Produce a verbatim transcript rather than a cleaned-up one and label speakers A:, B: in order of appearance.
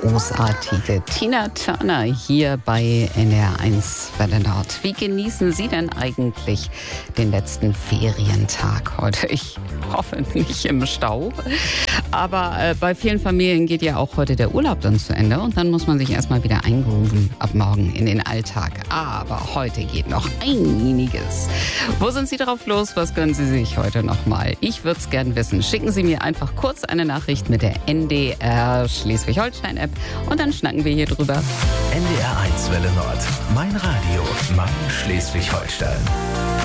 A: großartige Tina Turner hier bei N D R eins Welle Nord. Wie genießen Sie denn eigentlich den letzten Ferientag heute? Ich hoffe nicht im Stau. Aber äh, bei vielen Familien geht ja auch heute der Urlaub dann zu Ende und dann muss man sich erstmal wieder eingrooven ab morgen in den Alltag. Aber heute geht noch einiges. Wo sind Sie drauf los? Was gönnen Sie sich heute nochmal? Ich würde es gern wissen. Schicken Sie mir einfach kurz eine Nachricht mit der N D R Schleswig-Holstein-App und dann schnacken wir hier drüber.
B: N D R eins Welle Nord. Mein Radio, mein Schleswig-Holstein.